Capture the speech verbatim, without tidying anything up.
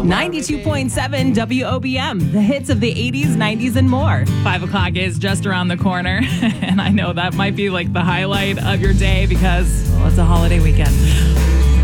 ninety-two point seven W O B M, the hits of the eighties, nineties, and more. Five o'clock is just around the corner, and I know that might be like the highlight of your day because, well, it's a holiday weekend.